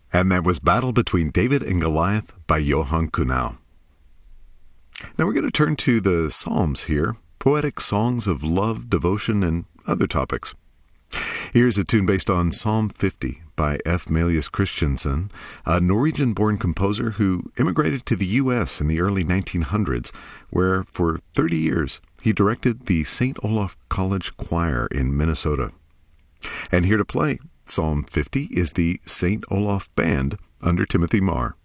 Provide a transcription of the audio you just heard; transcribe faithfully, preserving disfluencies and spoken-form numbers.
And that was Battle Between David and Goliath by Johann Kuhnau. Now we're going to turn to the Psalms here, poetic songs of love, devotion, and other topics. Here's a tune based on Psalm fifty by F. Melius Christensen, a Norwegian-born composer who immigrated to the U S in the early nineteen hundreds, where for thirty years he directed the Saint Olaf College Choir in Minnesota. And here to play Psalm fifty is the Saint Olaf Band under Timothy Marr.